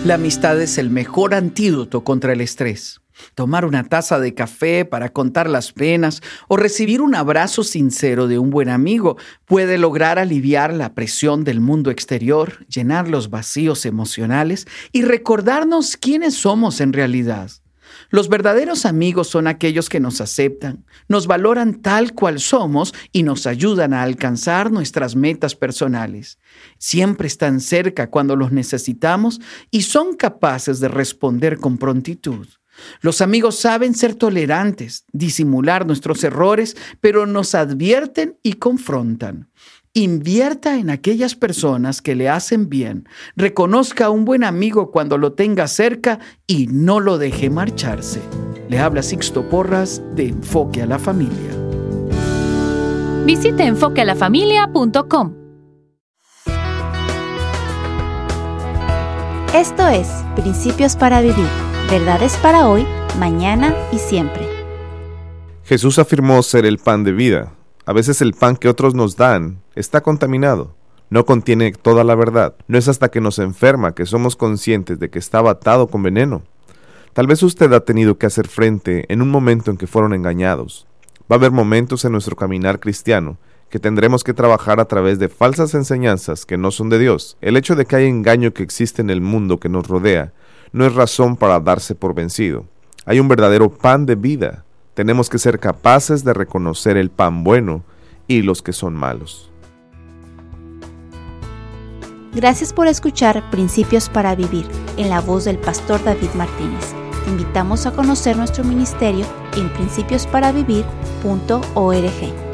La amistad es el mejor antídoto contra el estrés. Tomar una taza de café para contar las penas o recibir un abrazo sincero de un buen amigo puede lograr aliviar la presión del mundo exterior, llenar los vacíos emocionales y recordarnos quiénes somos en realidad. Los verdaderos amigos son aquellos que nos aceptan, nos valoran tal cual somos y nos ayudan a alcanzar nuestras metas personales. Siempre están cerca cuando los necesitamos y son capaces de responder con prontitud. Los amigos saben ser tolerantes, disimular nuestros errores, pero nos advierten y confrontan. Invierta en aquellas personas que le hacen bien. Reconozca a un buen amigo cuando lo tenga cerca y no lo deje marcharse. Le habla Sixto Porras de Enfoque a la Familia. Visite enfoquealafamilia.com. Esto es Principios para Vivir. Verdades para hoy, mañana y siempre. Jesús afirmó ser el pan de vida. A veces el pan que otros nos dan está contaminado. No contiene toda la verdad. No es hasta que nos enferma que somos conscientes de que estaba atado con veneno. Tal vez usted ha tenido que hacer frente en un momento en que fueron engañados. Va a haber momentos en nuestro caminar cristiano que tendremos que trabajar a través de falsas enseñanzas que no son de Dios. El hecho de que hay engaño que existe en el mundo que nos rodea no es razón para darse por vencido. Hay un verdadero pan de vida. Tenemos que ser capaces de reconocer el pan bueno y los que son malos. Gracias por escuchar Principios para Vivir, en la voz del pastor David Martínez. Te invitamos a conocer nuestro ministerio en principiosparavivir.org.